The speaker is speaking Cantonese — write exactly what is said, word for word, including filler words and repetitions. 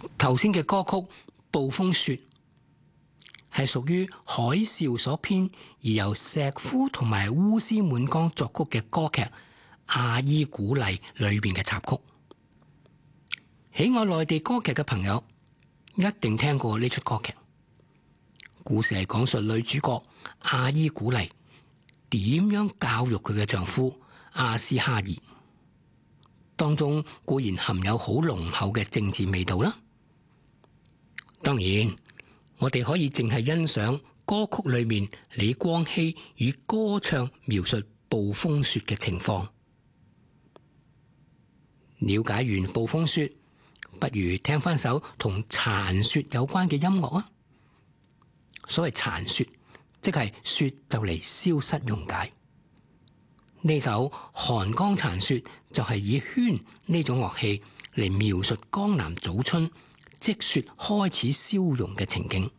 頭先嘅歌曲《暴風雪》係屬於海嘯所編，而由石夫同埋烏斯滿江作曲嘅歌劇《阿依古麗》裏邊嘅插曲。喜愛內地歌劇嘅朋友一定聽過呢出歌劇。故事係講述女主角阿依古麗點樣教育佢嘅丈夫阿斯哈爾，當中固然含有好濃厚嘅政治味道啦。當然，我哋可以淨係欣賞歌曲裏面李光熹以歌唱描述暴風雪嘅情況。了解完暴風雪，不如聽翻首同殘雪有關嘅音樂啊！所謂殘雪，即係雪就嚟消失溶解。呢首《寒江殘雪》就係以絃呢種樂器嚟描述江南早春積雪開始消融嘅情景。